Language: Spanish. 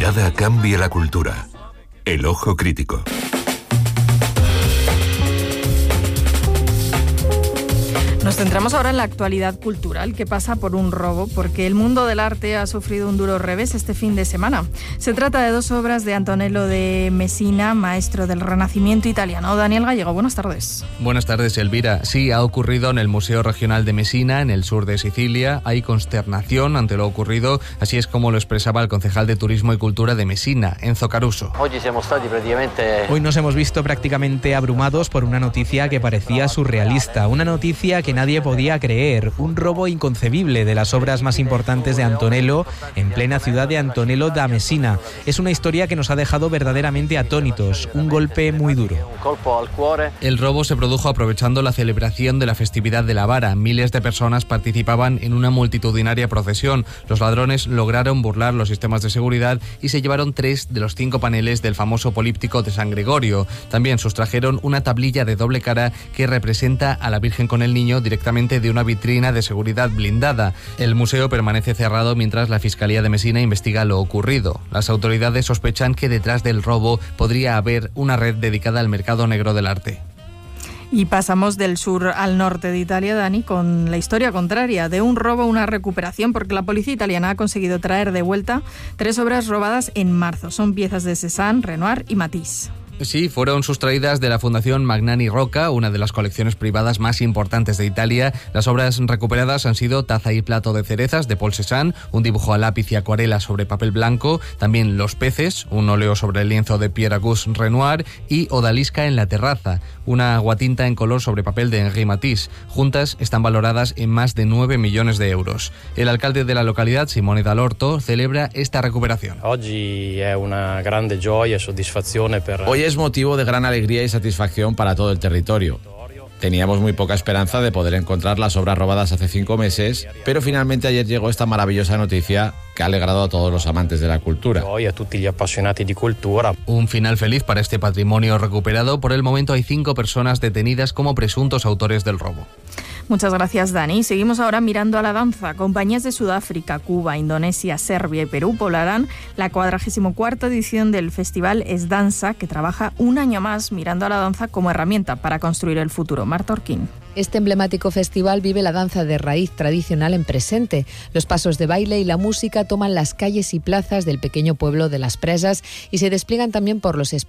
mirada cambia la cultura. El ojo crítico. Nos centramos ahora en la actualidad cultural que pasa por un robo, porque el mundo del arte ha sufrido un duro revés este fin de semana. Se trata de dos obras de Antonello de Messina, maestro del Renacimiento italiano. Daniel Gallego, buenas tardes. Buenas tardes, Elvira. Sí, ha ocurrido en el Museo Regional de Messina, en el sur de Sicilia. Hay consternación ante lo ocurrido, así es como lo expresaba el concejal de Turismo y Cultura de Messina, Enzo Caruso. Hoy nos hemos visto prácticamente abrumados por una noticia que parecía surrealista, una noticia que nadie podía creer, un robo inconcebible de las obras más importantes de Antonello en plena ciudad de Antonello da Messina. Es una historia que nos ha dejado verdaderamente atónitos, un golpe muy duro. El robo se produjo aprovechando la celebración de la festividad de la vara. Miles de personas participaban en una multitudinaria procesión. Los ladrones lograron burlar los sistemas de seguridad y se llevaron 3 de los 5 paneles del famoso políptico de San Gregorio. También sustrajeron una tablilla de doble cara que representa a la Virgen con el Niño directamente de una vitrina de seguridad blindada. El museo permanece cerrado mientras la Fiscalía de Messina investiga lo ocurrido. Las autoridades sospechan que detrás del robo podría haber una red dedicada al mercado negro del arte. Y pasamos del sur al norte de Italia, Dani, con la historia contraria, de un robo a una recuperación, porque la policía italiana ha conseguido traer de vuelta 3 obras robadas en marzo. Son piezas de Cézanne, Renoir y Matisse. Sí, fueron sustraídas de la Fundación Magnani Rocca, una de las colecciones privadas más importantes de Italia. Las obras recuperadas han sido Taza y plato de cerezas de Paul Cézanne, un dibujo a lápiz y acuarela sobre papel blanco, también Los peces, un óleo sobre el lienzo de Pierre-Auguste Renoir y Odalisca en la terraza, una aguatinta en color sobre papel de Henri Matisse. Juntas están valoradas en más de 9 millones de euros. El alcalde de la localidad, Simone Dall'Orto, celebra esta recuperación. Hoy es motivo de gran alegría y satisfacción para todo el territorio. Teníamos muy poca esperanza de poder encontrar las obras robadas hace 5 meses, pero finalmente ayer llegó esta maravillosa noticia que ha alegrado a todos los amantes de la cultura. Un final feliz para este patrimonio recuperado. Por el momento hay 5 personas detenidas como presuntos autores del robo. Muchas gracias, Dani. Seguimos ahora mirando a la danza. Compañías de Sudáfrica, Cuba, Indonesia, Serbia y Perú poblarán la 44ª edición del festival Es Danza, que trabaja un año más mirando a la danza como herramienta para construir el futuro. Marta Orquín. Este emblemático festival vive la danza de raíz tradicional en presente. Los pasos de baile y la música toman las calles y plazas del pequeño pueblo de Las Presas y se despliegan también por los